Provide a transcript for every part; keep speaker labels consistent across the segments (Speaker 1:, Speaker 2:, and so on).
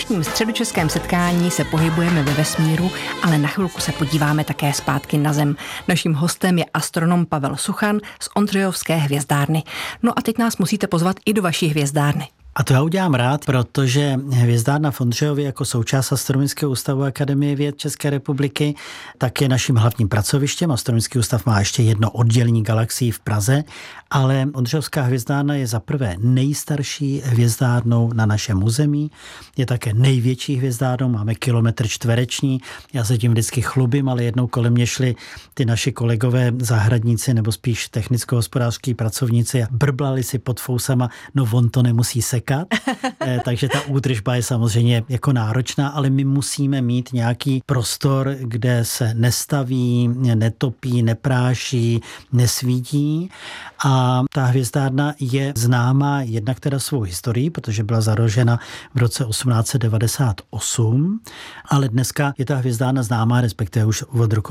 Speaker 1: dnešním středočeském setkání se pohybujeme ve vesmíru, ale na chvilku se podíváme také zpátky na Zem. Naším hostem je astronom Pavel Suchan z Ondřejovské hvězdárny. No a teď nás musíte pozvat i do vaší hvězdárny.
Speaker 2: A to já udělám rád, protože hvězdárna v Ondřejově jako součást Astronomického ústavu Akademie věd České republiky tak je naším hlavním pracovištěm. Astronomický ústav má ještě jedno oddělení galaxií v Praze, ale Ondřejovská hvězdárna je zaprvé nejstarší hvězdárnou na našem území, je také největší hvězdárnou, máme kilometr čtvereční. Já se tím vždycky chlubím, ale jednou kolem mě šli ty naši kolegové zahradníci nebo spíš technicko-hospodářští pracovníci a brblali si pod fousama, no on to nemusí sekat. Takže ta údržba je samozřejmě jako náročná, ale my musíme mít nějaký prostor, kde se nestaví, netopí, nepráší, nesvítí. A ta hvězdárna je známá jednak teda svou historií, protože byla založena v roce 1898, ale dneska je ta hvězdárna známá, respektive už od roku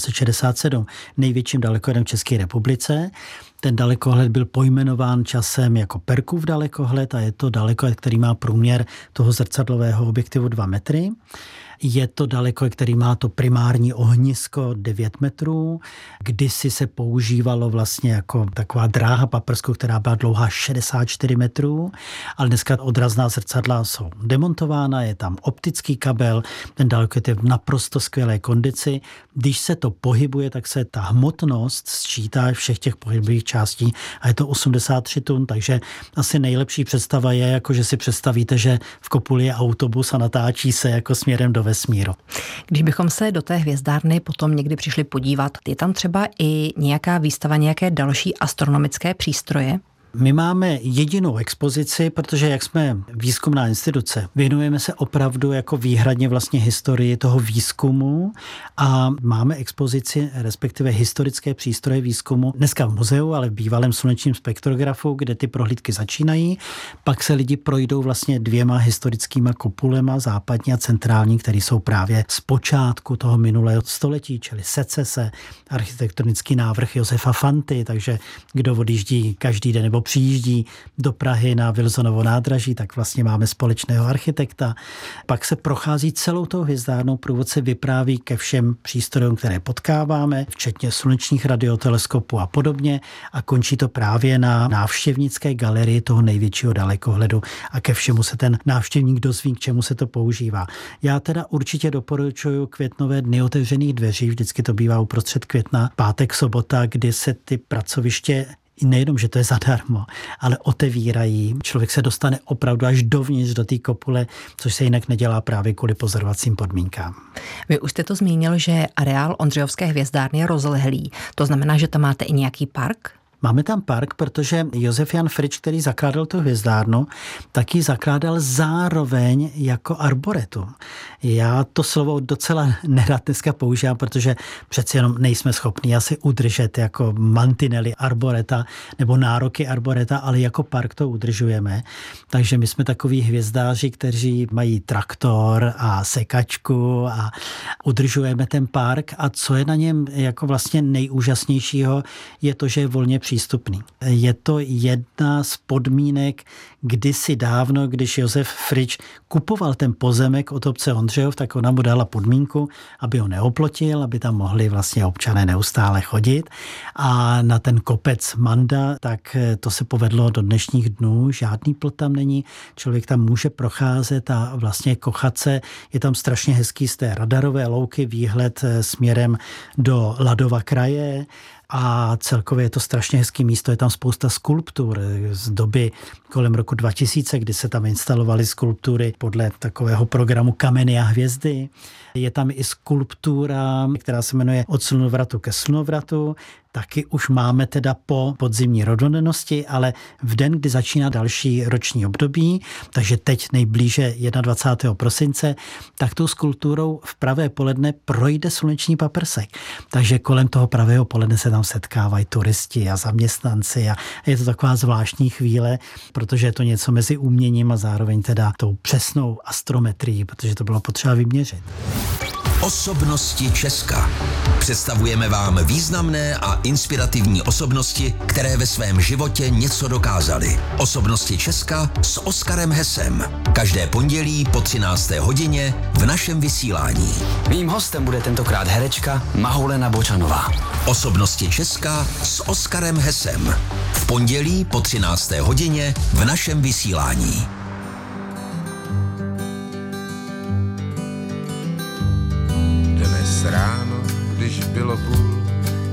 Speaker 2: 1967, největším dalekohledem v České republice. Ten dalekohled byl pojmenován časem jako Perkův dalekohled a je to dalekohled, který má průměr toho zrcadlového objektivu 2 metry. Je to dalekohled, který má to primární ohnisko 9 metrů. Kdysi se používalo vlastně jako taková dráha paprsku, která byla dlouhá 64 metrů, ale dneska odrazná zrcadla jsou demontována, je tam optický kabel, ten dalekohled je v naprosto skvělé kondici. Když se to pohybuje, tak se ta hmotnost sčítá všech těch pohybových částí a je to 83 tun, takže asi nejlepší představa je, jako že si představíte, že v kopuli je autobus a natáčí se jako směrem do vesmíru.
Speaker 1: Když bychom se do té hvězdárny potom někdy přišli podívat, je tam třeba i nějaká výstava, nějaké další astronomické přístroje?
Speaker 2: My máme jedinou expozici, protože jak jsme výzkumná instituce, věnujeme se opravdu jako výhradně vlastně historii toho výzkumu a máme expozici, respektive historické přístroje výzkumu, dneska v muzeu, ale v bývalém slunečním spektrografu, kde ty prohlídky začínají. Pak se lidi projdou vlastně 2 historickýma kopulema, západní a centrální, které jsou právě z počátku toho minulého století, čili secese, architektonický návrh Josefa Fanty, takže kdo odjíždí každý den nebo přijíždí do Prahy na Wilsonovo nádraží, tak vlastně máme společného architekta. Pak se prochází celou tou hvězdárnou, průvodce vypráví ke všem přístrojům, které potkáváme, včetně slunečních radioteleskopů a podobně a končí to právě na návštěvnické galerii toho největšího dalekohledu a ke všemu se ten návštěvník dozví, k čemu se to používá. Já teda určitě doporučuji květnové dny otevřených dveří, vždycky to bývá uprostřed května, pátek, sobota, kdy se ty pracoviště nejenom, že to je zadarmo, ale otevírají. Člověk se dostane opravdu až dovnitř do té kopule, což se jinak nedělá právě kvůli pozorovacím podmínkám.
Speaker 1: Vy už jste to zmínil, že areál Ondřejovské hvězdárny je rozlehlý. To znamená, že tam máte i nějaký park?
Speaker 2: Máme tam park, protože Josef Jan Frič, který zakládal tu hvězdárnu, taky zakládal zároveň jako arboretum. Já to slovo docela nerad dneska používám, protože přeci jenom nejsme schopni asi udržet jako mantinely arboreta nebo nároky arboreta, ale jako park to udržujeme. Takže my jsme takoví hvězdáři, kteří mají traktor a sekačku a udržujeme ten park. A co je na něm jako vlastně nejúžasnějšího, je to, že je volně přístupný. Je to jedna z podmínek kdysi dávno, když Josef Frič kupoval ten pozemek od obce Ondřejov, tak ona mu dala podmínku, aby ho neoplotil, aby tam mohli vlastně občané neustále chodit. A na ten kopec Manda, tak to se povedlo do dnešních dnů, žádný plot tam není, člověk tam může procházet a vlastně kochat se. Je tam strašně hezký z té radarové louky výhled směrem do Ladova kraje, a celkově je to strašně hezký místo, je tam spousta skulptur z doby kolem roku 2000, kdy se tam instalovaly skulptury podle takového programu Kameny a hvězdy. Je tam i skulptura, která se jmenuje Od slunovratu ke slunovratu. Taky už máme teda po podzimní rododennosti, ale v den, kdy začíná další roční období, takže teď nejblíže 21. prosince, tak tou skulpturou v pravé poledne projde sluneční paprsek. Takže kolem toho pravého poledne se tam setkávají turisti a zaměstnanci a je to taková zvláštní chvíle, protože je to něco mezi uměním a zároveň teda tou přesnou astrometrií, protože to bylo potřeba vyměřit.
Speaker 3: Osobnosti Česka. Představujeme vám významné a inspirativní osobnosti, které ve svém životě něco dokázaly. Osobnosti Česka s Oskarem Hesem. Každé pondělí po 13. hodině v našem vysílání.
Speaker 4: Mým hostem bude tentokrát herečka Mahoulena Bočanová.
Speaker 3: Osobnosti Česka s Oskarem Hesem. V pondělí po 13. hodině v našem vysílání.
Speaker 5: Dnes ráno, když bylo 5:30,